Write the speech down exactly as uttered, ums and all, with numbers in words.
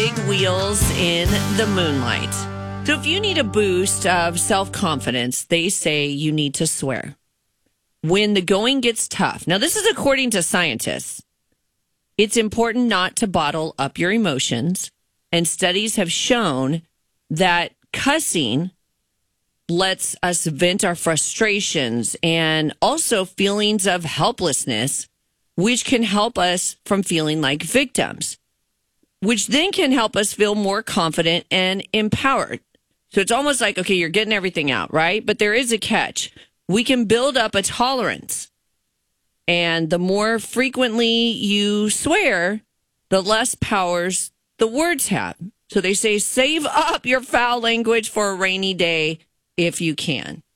big wheels in the moonlight. So if you need a boost of self-confidence, they say you need to swear. When the going gets tough. Now, this is according to scientists. It's important not to bottle up your emotions. And studies have shown that cussing lets us vent our frustrations and also feelings of helplessness, which can help us from feeling like victims, which then can help us feel more confident and empowered. So it's almost like, okay, you're getting everything out, right? But there is a catch. We can build up a tolerance. And the more frequently you swear, the less powers the words have. So they say, save up your foul language for a rainy day if you can.